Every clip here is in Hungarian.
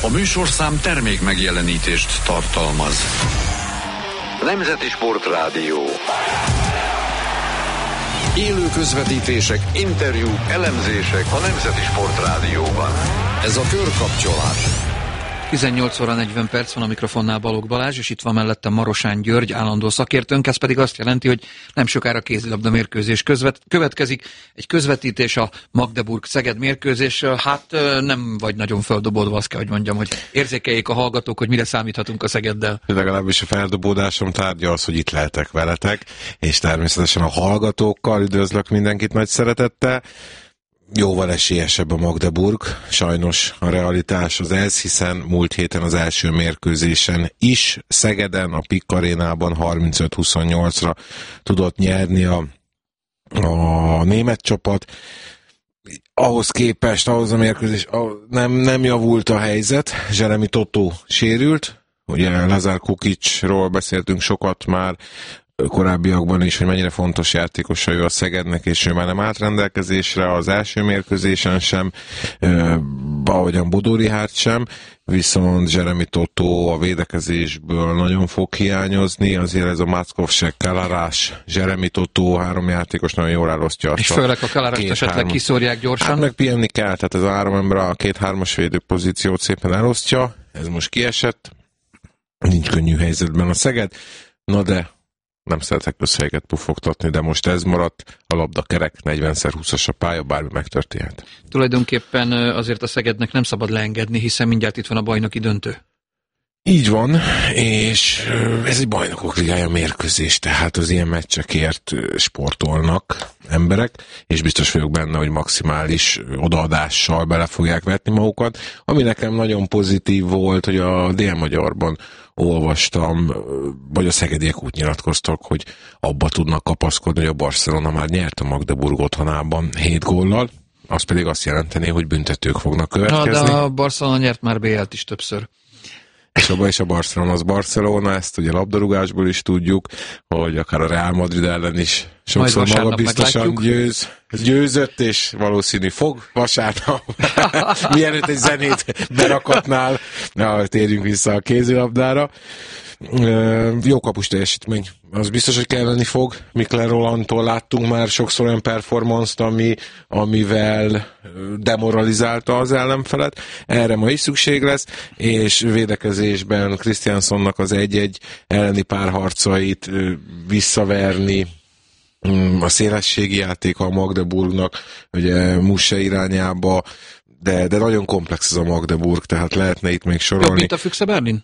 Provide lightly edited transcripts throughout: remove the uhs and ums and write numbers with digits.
műsorszám termék megjelenítést tartalmaz. Nemzeti Sportrádió. Élő közvetítések, interjúk, elemzések a Nemzeti Sportrádióban. Ez a Körkapcsolás. 18 óra 40 perc van, a mikrofonnál Balogh Balázs, és itt van mellettem Marosán György, állandó szakértőnk. Ez pedig azt jelenti, hogy nem sokára kézilabda mérkőzés következik. Egy közvetítés, a Magdeburg-Szeged mérkőzés. Hát nem vagy nagyon feldobódva, azt kell, hogy mondjam, hogy érzékeljék a hallgatók, hogy mire számíthatunk a Szegeddel. Legalábbis a feldobódásom tárgya az, hogy itt lehetek veletek, és természetesen a hallgatókkal üdvözlök mindenkit nagy szeretettel. Jóval esélyesebb a Magdeburg, sajnos a realitás az ez, hiszen múlt héten az első mérkőzésen is Szegeden, a PIK Arénában 35-28-ra tudott nyerni a német csapat. Ahhoz képest, ahhoz a mérkőzés nem javult a helyzet, Jeremy Totó sérült, ugye Lazar Kukicsról beszéltünk sokat már, korábbiakban is, hogy mennyire fontos játékos ő a Szegednek, és ő már nem állt rendelkezésre az első mérkőzésen sem, ahogyan Bodó Richárd sem, viszont Jeremy Totó a védekezésből nagyon fog hiányozni, azért ez a Mackovsek, Kalarás, Jeremy Totó, három játékos nagyon jól elosztja. És főleg a Kalarást esetleg kiszórják gyorsan. Hát meg pihenni kell, tehát ez a három ember a 2-3-as védőpozíciót szépen elosztja, ez most kiesett, nincs könnyű helyzetben a Szeged, na de nem szeretek összeget pufogtatni, de most ez maradt, a labda kerek, 40x20-as a pálya, bármi megtörténhet. Tulajdonképpen azért a Szegednek nem szabad leengedni, hiszen mindjárt itt van a bajnoki döntő. Így van, és ez egy bajnokok ligája mérkőzés, tehát az ilyen meccsekért sportolnak emberek, és biztos vagyok benne, hogy maximális odaadással bele fogják vetni magukat. Ami nekem nagyon pozitív volt, hogy a Dél-Magyarban olvastam, vagy a szegediek úgy nyilatkoztak, hogy abba tudnak kapaszkodni, hogy a Barcelona már nyert a Magdeburg otthonában 7 góllal, az pedig azt jelenteni, hogy büntetők fognak következni. De a Barcelona nyert már BL-t is többször. És a Barcelona az Barcelona, ezt ugye labdarúgásból is tudjuk, hogy akár a Real Madrid ellen is sokszor magabiztosan győzött, és valószínű fog vasárnap, mielőtt egy zenét berakatnál, térjünk vissza a kézilabdára. Jó kapus teljesítmény. Az biztos, hogy kelleni fog. Mikler Rolandtól láttunk már sokszor olyan performance-t, amivel demoralizálta az ellenfelet. Erre ma is szükség lesz, és védekezésben Krisztiánssonnak az 1-1 elleni párharcait visszaverni, a szélességi játéka a Magdeburgnak, ugye Musse irányába, de nagyon komplex ez a Magdeburg, tehát lehetne itt még sorolni. Jobb, mint a Füchse Berlin?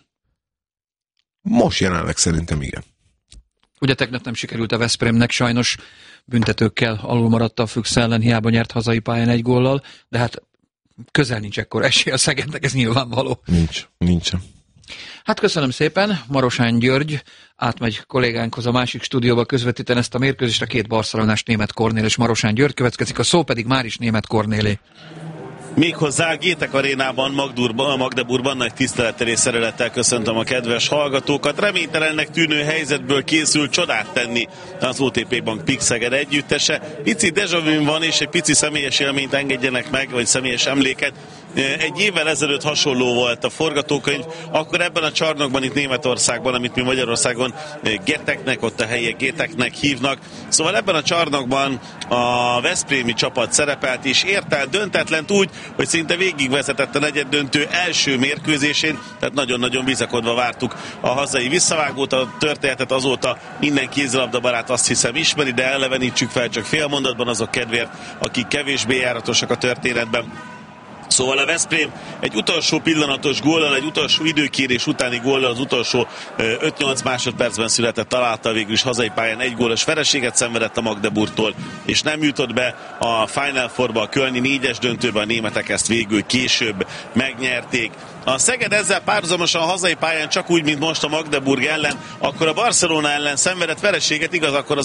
Most jelenleg szerintem igen. Ugye tegnap nem sikerült a Veszprémnek, sajnos büntetőkkel alul maradt a Füchse ellen, hiába nyert hazai pályán 1 góllal, de hát közel nincs ekkor esély a Szegednek, ez nyilvánvaló. Nincsen. Hát köszönöm szépen, Marosán György átmegy kollégánkhoz a másik stúdióba közvetíteni ezt a mérkőzést, a két barcelonás Németh Kornél és Marosán György következik, a szó pedig már is Németh Kornélé. Méghozzá a Gétek Arénában, Magdeburgban nagy tisztelettel és szeretettel köszöntöm a kedves hallgatókat. Reménytelennek tűnő helyzetből készül csodát tenni az OTP Bank PIK Szeged együttese. Pici déjà vu van, és egy pici személyes élményt engedjenek meg, vagy személyes emléket. Egy évvel ezelőtt hasonló volt a forgatókönyv, akkor ebben a csarnokban itt Németországban, amit mi Magyarországon Geteknek, ott a helyiek Géteknek hívnak. Szóval ebben a csarnokban a veszprémi csapat szerepelt, és ért el döntetlent úgy, hogy szinte végigvezetett a negyeddöntő első mérkőzésén, tehát nagyon-nagyon bizakodva vártuk a hazai visszavágót, a történetet azóta minden kézilabdabarát azt hiszem ismeri, de elevenítsük fel csak fél mondatban azok kedvéért, akik kevésbé járatosak a történetben. Szóval a Veszprém egy utolsó pillanatos góllal, egy utolsó időkérés utáni góllal az utolsó 5-8 másodpercben született találta, végül is hazai pályán 1 gólos vereséget szenvedett a Magdeburgtól, és nem jutott be a Final Fourba, a kölni 4-es döntőben, a németek ezt végül később megnyerték. A Szeged ezzel párhuzamosan a hazai pályán csak úgy, mint most a Magdeburg ellen, akkor a Barcelona ellen szenvedett vereséget, igaz, akkor az